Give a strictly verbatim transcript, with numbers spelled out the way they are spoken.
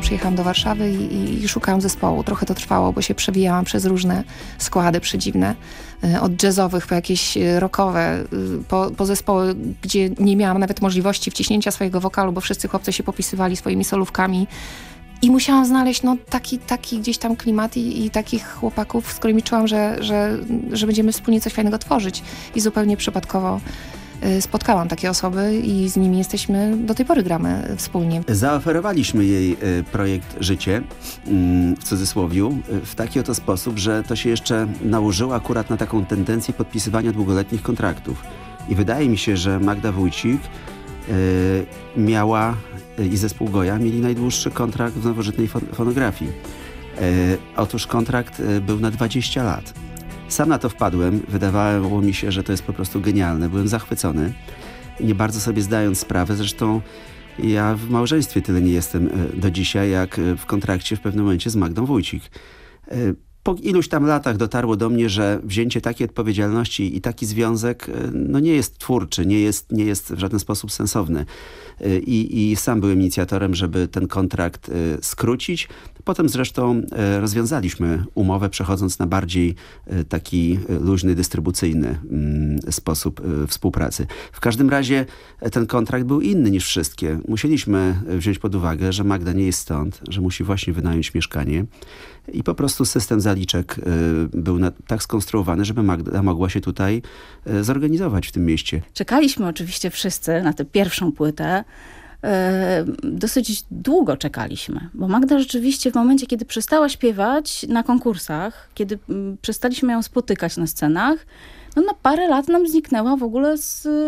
przyjechałam do Warszawy i, i szukałam zespołu. Trochę to trwało, bo się przewijałam przez różne składy przedziwne. Od jazzowych po jakieś rockowe, po, po zespoły, gdzie nie miałam nawet możliwości wciśnięcia swojego wokalu, bo wszyscy chłopcy się popisywali swoimi solówkami. I musiałam znaleźć no, taki, taki gdzieś tam klimat i, i takich chłopaków, z którymi czułam, że, że, że będziemy wspólnie coś fajnego tworzyć. I zupełnie przypadkowo y, spotkałam takie osoby i z nimi jesteśmy, do tej pory gramy wspólnie. Zaoferowaliśmy jej y, projekt Życie, y, w cudzysłowiu, y, w taki oto sposób, że to się jeszcze nałożyło akurat na taką tendencję podpisywania długoletnich kontraktów. I wydaje mi się, że Magda Wójcik y, miała i zespół Goja mieli najdłuższy kontrakt w nowożytnej fon- fonografii. E, otóż kontrakt e, był na dwadzieścia lat. Sam na to wpadłem, wydawało mi się, że to jest po prostu genialne. Byłem zachwycony, nie bardzo sobie zdając sprawę. Zresztą ja w małżeństwie tyle nie jestem e, do dzisiaj, jak w kontrakcie w pewnym momencie z Magdą Wójcik. E, Po iluś tam latach dotarło do mnie, że wzięcie takiej odpowiedzialności i taki związek no nie jest twórczy, nie jest, nie jest w żaden sposób sensowny. I, I sam byłem inicjatorem, żeby ten kontrakt skrócić. Potem zresztą rozwiązaliśmy umowę, przechodząc na bardziej taki luźny, dystrybucyjny sposób współpracy. W każdym razie ten kontrakt był inny niż wszystkie. Musieliśmy wziąć pod uwagę, że Magda nie jest stąd, że musi właśnie wynająć mieszkanie. I po prostu system zaliczek y, był na, tak skonstruowany, żeby Magda mogła się tutaj y, zorganizować w tym mieście. Czekaliśmy oczywiście wszyscy na tę pierwszą płytę. Y, dosyć długo czekaliśmy, bo Magda rzeczywiście w momencie, kiedy przestała śpiewać na konkursach, kiedy y, przestaliśmy ją spotykać na scenach, no na parę lat nam zniknęła w ogóle z